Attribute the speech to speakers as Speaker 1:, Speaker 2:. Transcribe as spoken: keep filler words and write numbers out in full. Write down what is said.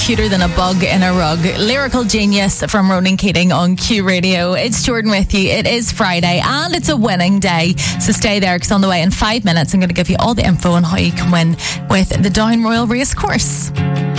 Speaker 1: Cuter than a bug in a rug. Lyrical genius from Ronan Keating on Q Radio. It's Jordan with you. It is Friday and it's a winning day. So stay there because on the way in five minutes I'm going to give you all the info on how you can win with the Down Royal Racecourse.